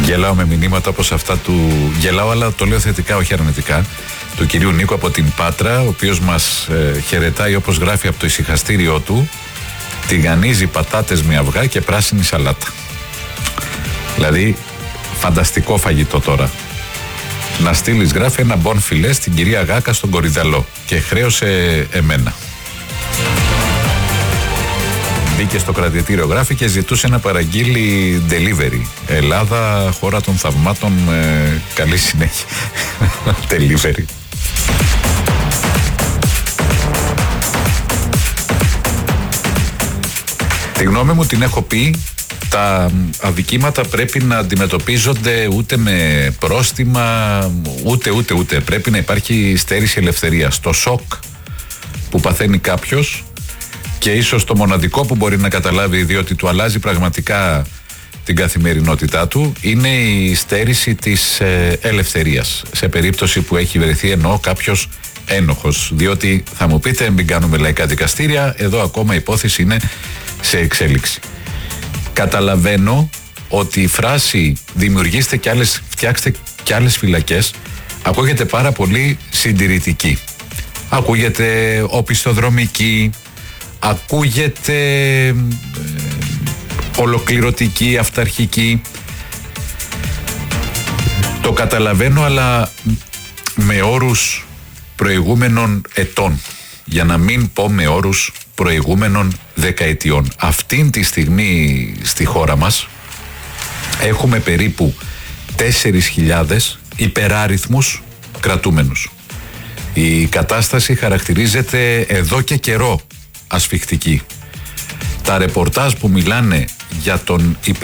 Γελάω με μηνύματα όπως αυτά του. Γελάω, αλλά το λέω θετικά, όχι αρνητικά. Του κυρίου Νίκο από την Πάτρα, ο οποίος μας χαιρετάει, όπως γράφει από το ησυχαστήριό του. Τηγανίζει πατάτες με αυγά και πράσινη σαλάτα. Δηλαδή, φανταστικό φαγητό τώρα. Να στείλεις, γράφει, ένα μπον φιλέ στην κυρία Γάκα στον Κορυδαλό και χρέωσε εμένα. Μπήκε στο κρατητήριο, γράφει, και ζητούσε να παραγγείλει delivery. Ελλάδα, χώρα των θαυμάτων, καλή συνέχεια. Delivery. Τη γνώμη μου την έχω πει. Τα αδικήματα πρέπει να αντιμετωπίζονται ούτε με πρόστιμα, ούτε. Πρέπει να υπάρχει στέρηση ελευθερίας. Το σοκ που παθαίνει κάποιος, και ίσως το μοναδικό που μπορεί να καταλάβει, διότι του αλλάζει πραγματικά την καθημερινότητά του, είναι η στέρηση της ελευθερίας. Σε περίπτωση που έχει βρεθεί, εννοώ, κάποιος ένοχος. Διότι θα μου πείτε, μην κάνουμε λαϊκά δικαστήρια, εδώ ακόμα η υπόθεση είναι σε εξέλιξη. Καταλαβαίνω ότι η φράση «δημιουργήστε κι άλλες, φτιάξτε κι άλλες φυλακές» ακούγεται πάρα πολύ συντηρητική. Ακούγεται οπισθοδρομική, ακούγεται ολοκληρωτική, αυταρχική. Το καταλαβαίνω, αλλά με όρους προηγούμενων ετών, για να μην πω με όρους προηγούμενων δεκαετιών. Αυτήν τη στιγμή στη χώρα μας έχουμε περίπου 4.000 υπεράριθμους κρατούμενους. Η κατάσταση χαρακτηρίζεται εδώ και καιρό ασφιχτική. Τα ρεπορτάζ που μιλάνε για τον